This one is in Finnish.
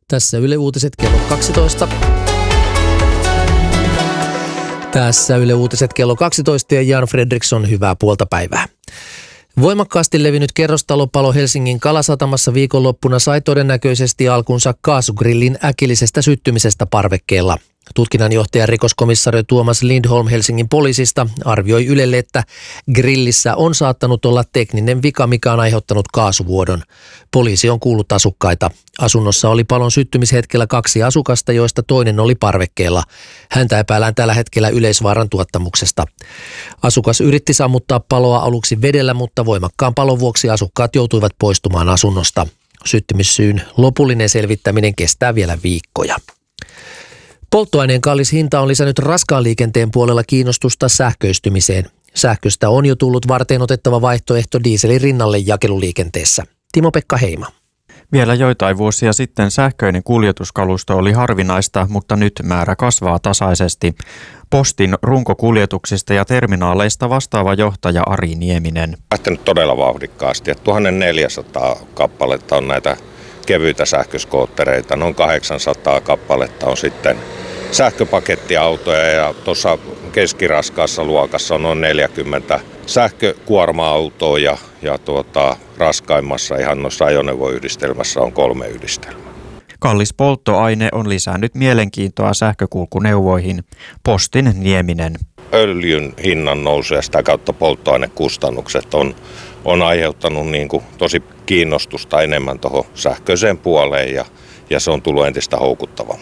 Tässä Yle Uutiset kello 12. Tässä Yle Uutiset kello 12 ja Jan Fredriksson, hyvää puolta päivää. Voimakkaasti levinnyt kerrostalopalo Helsingin Kalasatamassa viikonloppuna sai todennäköisesti alkunsa kaasugrillin äkillisestä syttymisestä parvekkeella. Tutkinnanjohtaja rikoskomissario Tuomas Lindholm Helsingin poliisista arvioi Ylelle, että grillissä on saattanut olla tekninen vika, mikä on aiheuttanut kaasuvuodon. Poliisi on kuullut asukkaita. Asunnossa oli palon syttymishetkellä 2 asukasta, joista toinen oli parvekkeella. Häntä epäillään tällä hetkellä yleisvaaran tuottamuksesta. Asukas yritti sammuttaa paloa aluksi vedellä, mutta voimakkaan palon vuoksi asukkaat joutuivat poistumaan asunnosta. Syttymissyyn lopullinen selvittäminen kestää vielä viikkoja. Polttoaineen kallis hinta on lisännyt raskaan liikenteen puolella kiinnostusta sähköistymiseen. Sähköstä on jo tullut varteenotettava vaihtoehto dieselin rinnalle jakeluliikenteessä. Timo-Pekka Heima. Vielä joitain vuosia sitten sähköinen kuljetuskalusto oli harvinaista, mutta nyt määrä kasvaa tasaisesti. Postin runkokuljetuksista ja terminaaleista vastaava johtaja Ari Nieminen. Lähtenyt todella vauhdikkaasti. 1400 kappaletta on näitä kevyitä sähköskoottereita, noin 800 kappaletta on sitten sähköpakettiautoja ja tuossa keskiraskaassa luokassa on noin 40 sähkökuorma-autoa ja raskaimmassa ihan noissa ajoneuvoyhdistelmässä on 3 yhdistelmää. Kallis polttoaine on lisännyt mielenkiintoa sähkökulkuneuvoihin. Postin Nieminen. Öljyn hinnan nousu ja sitä kautta polttoainekustannukset on aiheuttanut tosi kiinnostusta enemmän tuohon sähköiseen puoleen ja se on tullut entistä houkuttavammaksi.